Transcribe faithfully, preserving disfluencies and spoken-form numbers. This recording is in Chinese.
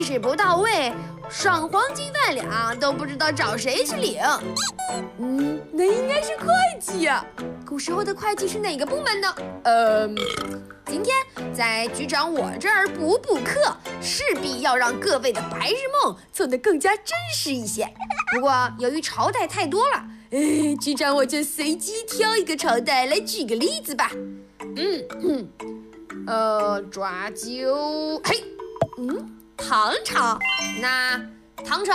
识不到位，上黄金万两都不知道找谁去领。嗯，那应该是会计呀、啊。古时候的会计是哪个部门呢？呃，今天在局长我这儿补补课，势必要让各位的白日梦做得更加真实一些。不过由于朝代太多了，哎，局长我就随机挑一个朝代来举个例子吧。嗯嗯，呃，抓阄，嘿，嗯。唐朝，那唐朝。